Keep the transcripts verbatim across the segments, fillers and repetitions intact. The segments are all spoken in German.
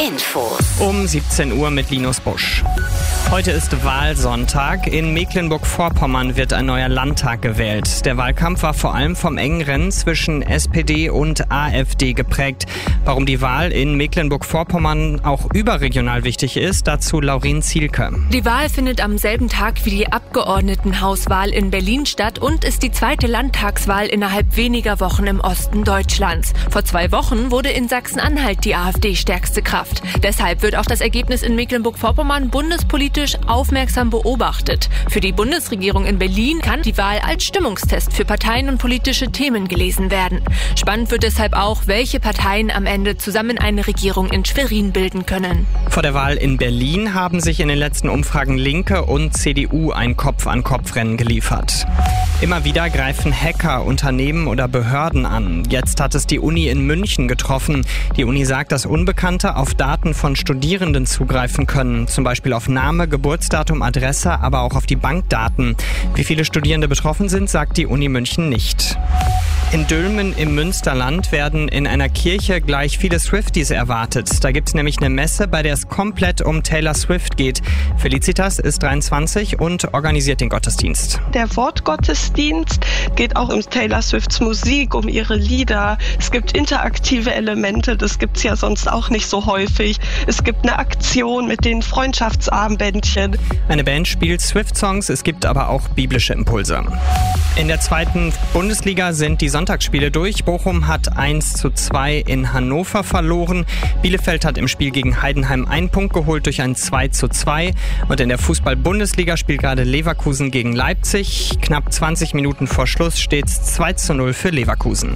Infos. Um siebzehn Uhr mit Linus Busch. Heute ist Wahlsonntag. In Mecklenburg-Vorpommern wird ein neuer Landtag gewählt. Der Wahlkampf war vor allem vom engen Rennen zwischen S P D und A f D geprägt. Warum die Wahl in Mecklenburg-Vorpommern auch überregional wichtig ist, dazu Laurin Zielke. Die Wahl findet am selben Tag wie die Abgeordnetenhauswahl in Berlin statt und ist die zweite Landtagswahl innerhalb weniger Wochen im Osten Deutschlands. Vor zwei Wochen wurde in Sachsen-Anhalt die A f D stärkste Kraft. Deshalb wird auch das Ergebnis in Mecklenburg-Vorpommern bundespolitisch aufmerksam beobachtet. Für die Bundesregierung in Berlin kann die Wahl als Stimmungstest für Parteien und politische Themen gelesen werden. Spannend wird deshalb auch, welche Parteien am Ende zusammen eine Regierung in Schwerin bilden können. Vor der Wahl in Berlin haben sich in den letzten Umfragen Linke und C D U ein Kopf-an-Kopf-Rennen geliefert. Immer wieder greifen Hacker Unternehmen oder Behörden an. Jetzt hat es die Uni in München getroffen. Die Uni sagt, dass Unbekannte auf Daten von Studierenden zugreifen können. Zum Beispiel auf Name, Geburtsdatum, Adresse, aber auch auf die Bankdaten. Wie viele Studierende betroffen sind, sagt die Uni München nicht. In Dülmen im Münsterland werden in einer Kirche gleich viele Swifties erwartet. Da gibt es nämlich eine Messe, bei der es komplett um Taylor Swift geht. Felicitas ist dreiundzwanzig und organisiert den Gottesdienst. Der Wortgottesdienst geht auch um Taylor Swifts Musik, um ihre Lieder. Es gibt interaktive Elemente, das gibt's ja sonst auch nicht so häufig. Es gibt eine Aktion mit den Freundschaftsarmbändchen. Eine Band spielt Swift-Songs, es gibt aber auch biblische Impulse. In der zweiten Bundesliga sind die Sonntagsspiele durch. Bochum hat eins zu zwei in Hannover verloren. Bielefeld hat im Spiel gegen Heidenheim einen Punkt geholt durch ein zwei zu zwei. Und in der Fußball-Bundesliga spielt gerade Leverkusen gegen Leipzig. Knapp zwanzig Minuten vor Schluss steht es zwei zu null für Leverkusen.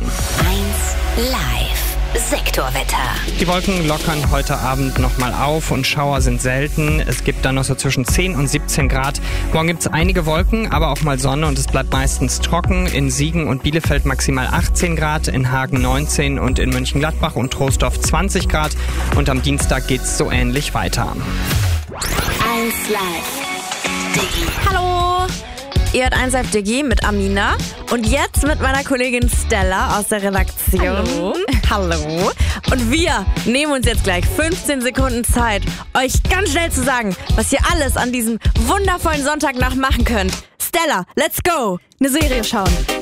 eins live. Sektorwetter. Die Wolken lockern heute Abend nochmal auf und Schauer sind selten. Es gibt dann noch so zwischen zehn und siebzehn Grad. Morgen gibt es einige Wolken, aber auch mal Sonne und es bleibt meistens trocken. In Siegen und Bielefeld maximal achtzehn Grad, in Hagen neunzehn und in Mönchengladbach und Troisdorf zwanzig Grad. Und am Dienstag geht's so ähnlich weiter. eins live. Digi. Hallo! Ihr hört eins live D G mit Amina und jetzt mit meiner Kollegin Stella aus der Redaktion. Hallo. Hallo. Und wir nehmen uns jetzt gleich fünfzehn Sekunden Zeit, euch ganz schnell zu sagen, was ihr alles an diesem wundervollen Sonntag noch machen könnt. Stella, let's go! Eine Serie schauen,